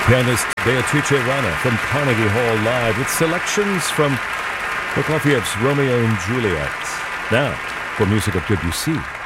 Pianist Beatrice Rana from Carnegie Hall live with selections from Prokofiev's Romeo and Juliet. Now, for music of Debussy.